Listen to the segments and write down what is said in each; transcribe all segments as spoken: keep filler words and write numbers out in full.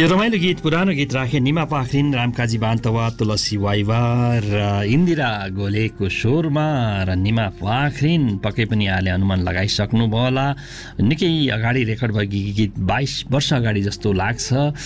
यो रमाइलो गीत पुरानो गीत राखे निमा पाखरिन रामकाजी बान्तवा तुलसी वाइवा र इन्दिरा गोलेको स्वरमा र निमा पाखरिन पक्कै पनि यहाँले अनुमान लगाइसक्नुभयो होला। निकै अगाडि रेकर्ड भएको गीत बाइस वर्ष अगाडि जस्तो लाग्छ।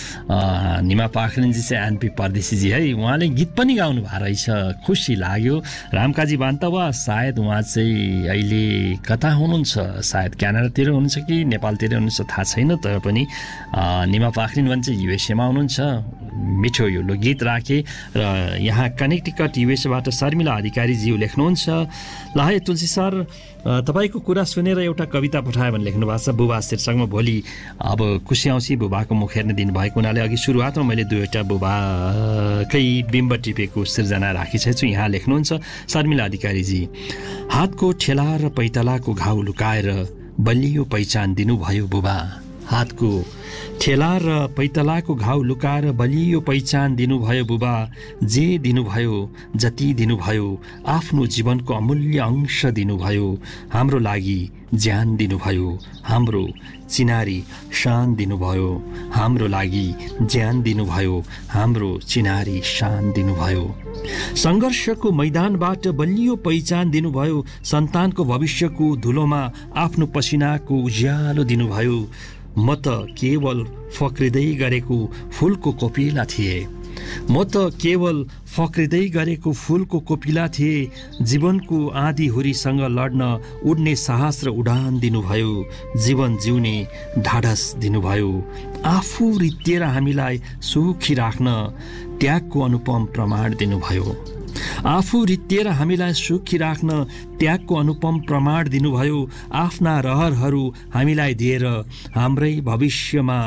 निमा पाखरिनजी चाहिँ एनपी परदेशीजी है, उहाँले गीत पनि गाउनु भएको रहेछ, खुसी लाग्यो। रामकाजी बान्तवा सायद उहाँ चाहिँ अहिले कता हुनुहुन्छ, सायद क्यानाडातिर हुनुहुन्छ कि नेपालतिर हुनुहुन्छ थाहा छैन, तर पनि निमा पाखरिन भन्छ युएसएमा हुनुहुन्छ। मिठो यो गीत राखे र यहाँ कनेक्टिकट युएसएबाट शर्मिला अधिकारीज्यू लेख्नुहुन्छ, ल है तुलसी सर तपाईँको कुरा सुनेर एउटा कविता पठायो भने लेख्नु भएको छ बुबा शीर्षकमा। भोलि अब खुसी आउँछ बुबाको मुख हेर्ने दिन भएको हुनाले अघि सुरुवातमा मैले दुईवटा बुबाकै बिम्ब टिपेको सिर्जना राखिसकेको छु। यहाँ लेख्नुहुन्छ शर्मिला अधिकारीजी, हातको ठेला र पैतलाको घाउ लुकाएर बलियो पहिचान दिनुभयो बुबा। हातको ठेला र पैतलाको घाउ लुकाएर बलियो पहिचान दिनुभयो बुबा। जे दिनुभयो जति दिनुभयो आफ्नो जीवनको अमूल्य अंश दिनुभयो। हाम्रो लागि ज्यान दिनुभयो, हाम्रो चिनारी शान दिनुभयो। हाम्रो लागि ज्यान दिनुभयो, हाम्रो चिनारी शान दिनुभयो। सङ्घर्षको मैदानबाट बलियो पहिचान दिनुभयो। सन्तानको भविष्यको धुलोमा आफ्नो पसिनाको उज्यालो दिनुभयो। म त केवल फक्रिँदै गरेको फुलको कोपिला थिए। म त केवल फक्रिँदै गरेको फुलको कोपिला थिए। जीवनको आँधी हुरीसँग लड्न उड्ने साहस र उडान दिनुभयो। जीवन जिउने ढाडस दिनुभयो। आफू रित्तिएर हामीलाई सुखी राख्न त्यागको अनुपम प्रमाण दिनुभयो। आफू रित्तिएर हामीलाई सुखी राख्न त्यागको अनुपम प्रमाण दिनुभयो। आफ्ना रहरहरू हामीलाई दिएर हाम्रै भविष्यमा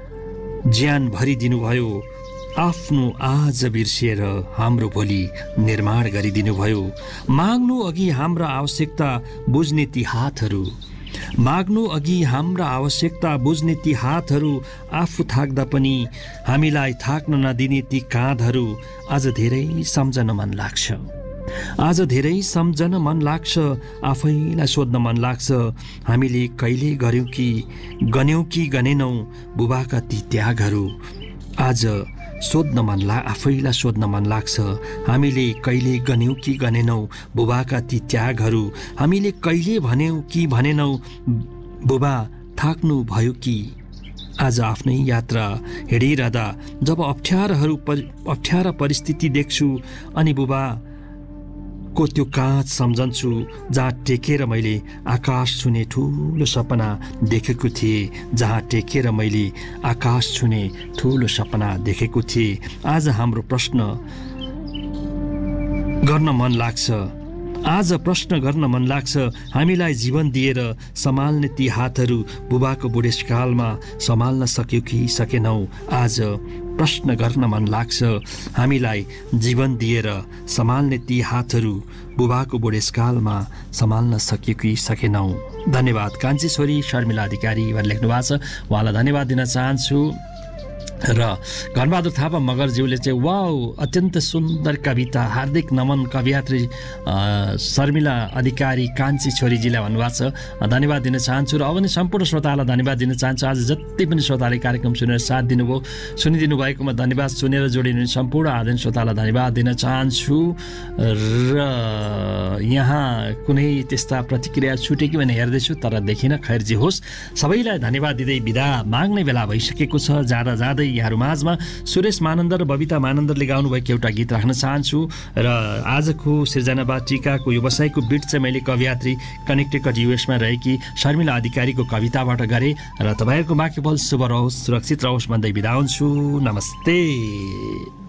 ज्यान भरिदिनुभयो। आफ्नो आज बिर्सिएर हाम्रो भोलि निर्माण गरिदिनुभयो। माग्नु अघि हाम्रा आवश्यकता बुझ्ने ती हातहरू, माग्नु अघि हाम्रा आवश्यकता बुझ्ने ती हातहरू, आफू थाक्दा पनि हामीलाई थाक्न नदिने ती काँधहरू। आज धेरै सम्झन मन लाग्छ, आज धेरै सम्झन मन लाग्छ। आफैलाई सोध्न मन लाग्छ, हामीले कहिले गर्यौँ कि गन्यौँ कि गनेनौँ बुबाका ती त्यागहरू। आज सोध्न मन ला आफैलाई सोध्न मन लाग्छ, हामीले कहिले गन्यौँ कि गनेनौँ बुबाका ती त्यागहरू। हामीले कहिले भन्यौँ कि भनेनौँ बुबा थाक्नु भयो कि। आज आफ्नै यात्रा हिँडिरहँदा जब अप्ठ्याराहरू अप्ठ्यारा परिस्थिति देख्छु अनि बुबा को त्यो काँच सम्झन्छु जहाँ टेकेर मैले आकाश छुने ठुलो सपना देखेको थिएँ। जहाँ टेकेर मैले आकाश छुने ठुलो सपना देखेको थिएँ। आज हाम्रो प्रश्न गर्न मन लाग्छ, आज प्रश्न गर्न मन लाग्छ, हामीलाई जीवन दिएर सम्हाल्ने ती हातहरू बुबाको बुढेसकालमा सम्हाल्न सक्यौँ कि सकेनौँ। आज प्रश्न गर्न मन लाग्छ, हामीलाई जीवन दिएर सम्हाल्ने ती हातहरू बुबाको बुढेसकालमा सम्हाल्न सक्यो कि सकेनौँ। धन्यवाद कान्छी छोरी शर्मिला अधिकारी भनेर लेख्नु भएको छ, उहाँलाई धन्यवाद दिन चाहन्छु। र घनबहादुर थापा मगरज्यूले चाहिँ वाउ अत्यन्त सुन्दर कविता, हार्दिक नमन कवियत्री शर्मिला अधिकारी कान्छी छोरीजीलाई भन्नुभएको छ, धन्यवाद दिन चाहन्छु। र अब नि सम्पूर्ण श्रोतालाई धन्यवाद दिन चाहन्छु। आज जति पनि श्रोताले कार्यक्रम सुनेर साथ दिनुभयो, सुनिदिनु भएकोमा धन्यवाद। सुनेर जोडिनु सम्पूर्ण आदरणीय श्रोतालाई धन्यवाद दिन चाहन्छु। र यहाँ कुनै त्यस्ता प्रतिक्रिया छुटे कि भने हेर्दैछु तर देखिन, खैर जे होस् सबैलाई धन्यवाद दिँदै बिदा माग्ने बेला भइसकेको छ। जाँदा जाँदै यहाँहरू माझमा सुरेश मानन्द र बबिता मानन्दरले गाउनुभएको एउटा गीत राख्न चाहन्छु। र आजको सिर्जना बाटिकाको व्यवसायको बिट चाहिँ मैले कवियत्री कनेक्टिकट युएसमा रहेकी शर्मिला अधिकारीको कविताबाट गरेँ। र तपाईँहरूको बाँकी पल शुभ रहोस्, सुरक्षित रहोस् भन्दै बिदा हुन्छु। नमस्ते।